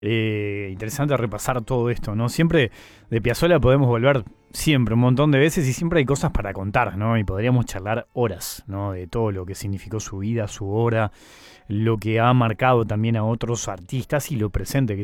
Interesante repasar todo esto, ¿no? Siempre de Piazzolla podemos volver siempre, un montón de veces y siempre hay cosas para contar, ¿no? Y podríamos charlar horas, ¿no? De todo lo que significó su vida, su obra, lo que ha marcado también a otros artistas y lo presente que